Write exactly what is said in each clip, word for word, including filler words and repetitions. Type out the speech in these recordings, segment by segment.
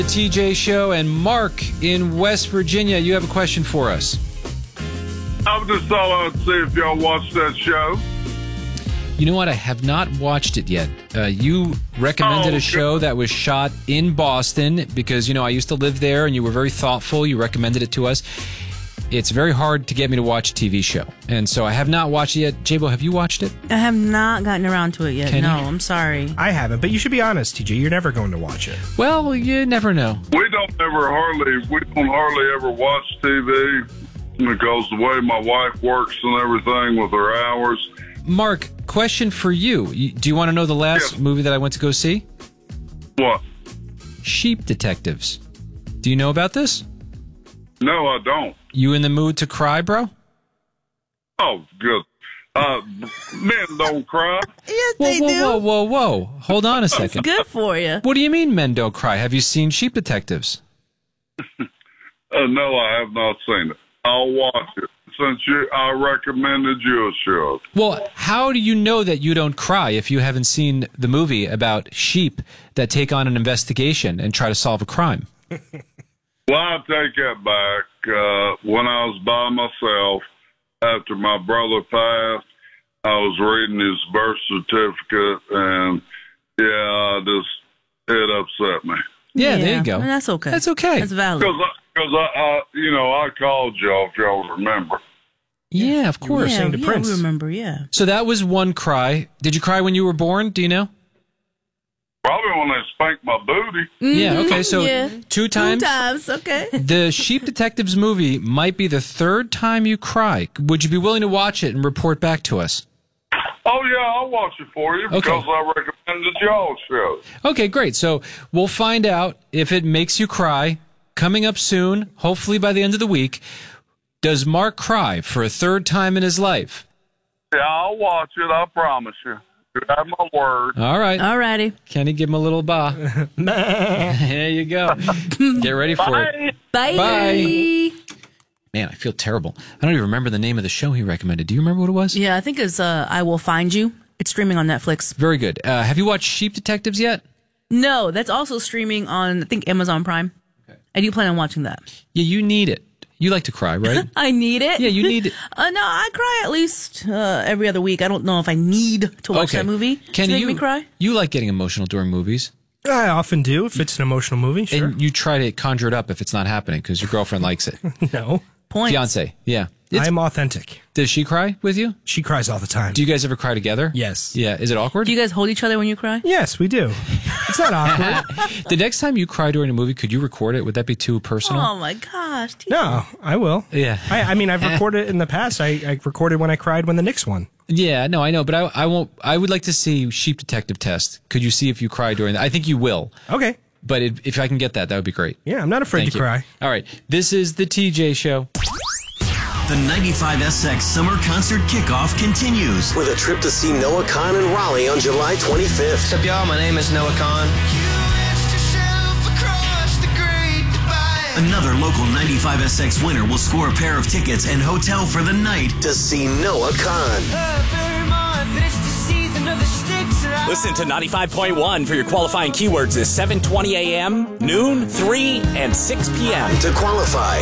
The T J Show, and Mark in West Virginia, you have a question for us. I just thought I'd see if y'all watched that show. You know what? I have not watched it yet. Uh, you recommended Oh, a show that was shot in Boston because, you know, I used to live there and you were very thoughtful. You recommended it to us. It's very hard to get me to watch a T V show. And so I have not watched it yet. J-Bo, have you watched it? I have not gotten around to it yet. Can no, you? I'm sorry. I haven't, but you should be honest, T J. You're never going to watch it. Well, you never know. We don't ever hardly, we don't hardly ever watch T V because the way my wife works and everything with her hours. Mark, question for you. You- Do you want to know the last Yes. movie that I went to go see? What? Sheep Detectives. Do you know about this? No, I don't. You in the mood to cry, bro? Oh, good. Uh, men don't cry. Yes, Whoa, they whoa, do. whoa, whoa, whoa. Hold on a second. Good for you. What do you mean men don't cry? Have you seen Sheep Detectives? Uh, no, I have not seen it. I'll watch it since you. I recommended you a show. Well, how do you know that you don't cry if you haven't seen the movie about sheep that take on an investigation and try to solve a crime? Well, I take that back. Uh, when I was by myself after my brother passed, I was reading his birth certificate, and yeah, I just it upset me. Yeah, there you go. Well, that's okay. That's okay. That's valid. Because, because I, I, you know, I called y'all if y'all remember. Yeah, of course. yeah, saying to yeah, Prince. we remember, yeah. So that was one cry. Did you cry when you were born? Do you know? Probably when they spanked my booty. Yeah, okay. So Yeah. two times. Two times, okay. The Sheep Detectives movie might be the third time you cry. Would you be willing to watch it and report back to us? Oh, yeah, I'll watch it for you because Okay. I recommended y'all show. Okay, great. So we'll find out if it makes you cry. Coming up soon, hopefully by the end of the week. Does Mark cry for a third time in his life? Yeah, I'll watch it, I promise you. You have my word. All right. All righty. Kenny, give him a little ba. There you go. Get ready for it. Bye. Bye. Man, I feel terrible. I don't even remember the name of the show he recommended. Do you remember what it was? Yeah, I think it's uh, I Will Find You. It's streaming on Netflix. Very good. Uh, have you watched Sheep Detectives yet? No, that's also streaming on, I think, Amazon Prime. Okay. I do plan on watching that. Yeah, you need it. You like to cry, right? I need it. Yeah, you need it. Uh, no, I cry at least uh, every other week. I don't know if I need to watch Okay. that movie Kenny, to make you, me cry. You like getting emotional during movies. I often do if it's an emotional movie, sure. And you try to conjure it up if it's not happening because your girlfriend likes it. No. Points. Fiance, yeah. It's, I'm authentic. does she cry with you? She cries all the time. Do you guys ever cry together? Yes. Yeah. Is it awkward? Do you guys hold each other when you cry? Yes, we do. It's not awkward. The next time you cry during a movie, could you record it? Would that be too personal? Oh my gosh. T- No, I will. Yeah. I, I mean, I've recorded it in the past. I, I recorded when I cried when the Knicks won. Yeah, no, I know, but I, I won't. I would like to see Sheep Detective test. Could you see if you cry during that? I think you will, Okay. but it, if I can get that, that would be great. Yeah, I'm not afraid Thank to you. cry. All right, this is the T J Show. The ninety-five S X Summer Concert Kickoff continues. With a trip to see Noah Khan in Raleigh on July twenty-fifth. What's up, y'all? My name is Noah Khan. Another local ninety-five S X winner will score a pair of tickets and hotel for the night To see Noah Khan. Listen to ninety-five point one for your qualifying keywords is seven twenty a.m., noon, three, and six p.m. To qualify,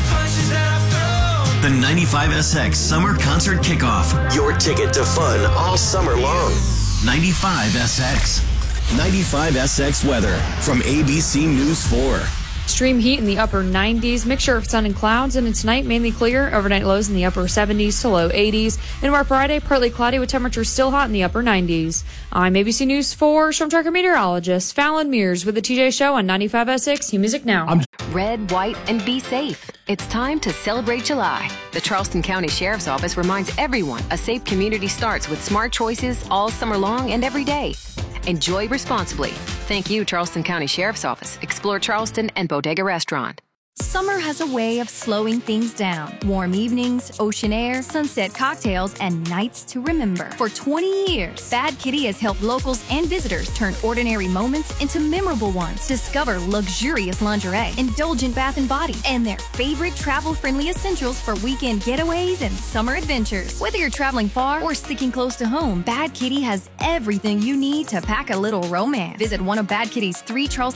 The ninety-five S X Summer Concert Kickoff. your ticket to fun all summer long. ninety-five S X. ninety-five S X weather from A B C News four. Extreme heat in the upper nineties, mixture of sun and clouds, and tonight mainly clear. Overnight lows in the upper seventies to low eighties. And our Friday, partly cloudy with temperatures still hot in the upper nineties. I'm A B C News four Storm Tracker meteorologist Fallon Mears with the T J Show on ninety-five S X New Music Now. I'm Red, white, and be safe. It's time to celebrate July. The Charleston County Sheriff's Office reminds everyone a safe community starts with smart choices all summer long and every day. Enjoy responsibly. Thank you, Charleston County Sheriff's Office, Explore Charleston, and Bodega Restaurant. Summer has a way of slowing things down. Warm evenings, ocean air, sunset cocktails, and nights to remember. For twenty years, Bad Kitty has helped locals and visitors turn ordinary moments into memorable ones. Discover luxurious lingerie, indulgent bath and body, and their favorite travel-friendly essentials for weekend getaways and summer adventures. Whether you're traveling far or sticking close to home, Bad Kitty has everything you need to pack a little romance. Visit one of Bad Kitty's three Charleston